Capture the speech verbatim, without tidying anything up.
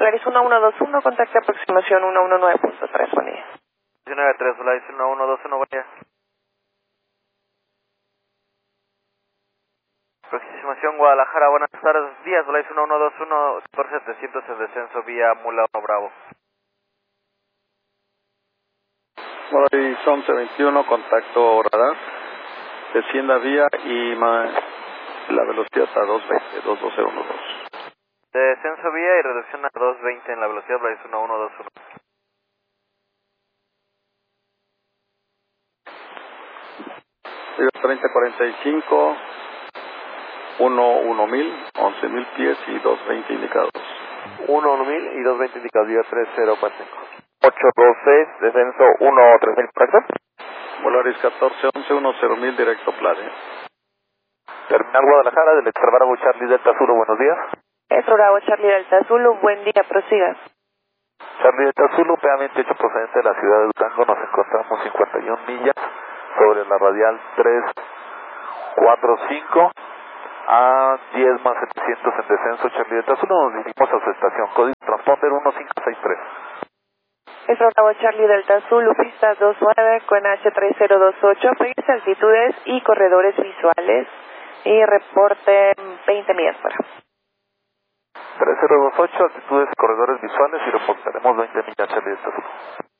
Volaris uno uno dos uno, contacto aproximación uno uno nueve punto tres, buen día. diecinueve tres, Volaris uno uno dos uno, buen día. Aproximación Guadalajara, buenas tardes, días, Volaris uno uno dos uno, catorce setecientos el descenso vía Mula uno Bravo. Volaris once veintiuno, contacto radar, descienda vía y ma, la velocidad a dos veinte, dos dos cero uno dos. Descenso vía y reducción a dos veinte en la velocidad Volaris uno uno dos uno. treinta cuarenta y cinco, uno mil, once mil pies y dos veinte indicados. uno mil y dos veinte indicados, vía tres cero cuatro cinco. ocho dos seis, descenso uno tres mil, ¿correcto? Volaris catorce once, uno cero mil, directo Plade. Terminal Guadalajara, del Extra Bravo Charlie Delta Zulu, buenos días. Extra Bravo Charlie Delta Zulu, buen día, prosiga. Charlie Delta Zulu, P A veintiocho procedente de la ciudad de Durango, nos encontramos cincuenta y una millas sobre la radial tres cuatro cinco a diez más setecientos en descenso, Charlie Delta Zulu, nos dirigimos a su estación, código transponder uno cinco seis tres. Extra Bravo Charlie Delta Zulu, pista dos nueve con H tres cero dos ocho, pedirse altitudes y corredores visuales y reporte veinte millas fuera. tres cero dos ocho, altitudes y corredores visuales y reportaremos veinte millas, Charlie Delta Zulu.